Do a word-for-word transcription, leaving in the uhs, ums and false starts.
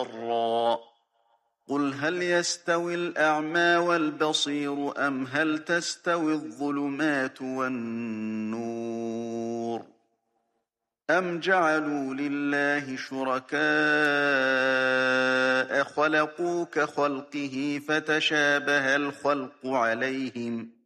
ضَرًّا قُلْ هَلْ يَسْتَوِي الْأَعْمَى وَالْبَصِيرُ أَمْ هَلْ تَسْتَوِي الظُّلُمَاتُ وَالنُّورُ أَمْ جَعَلُوا لِلَّهِ شُرَكَاءَ خَلَقُوا كَخَلْقِهِ فَتَشَابَهَ الْخَلْقُ عَلَيْهِمْ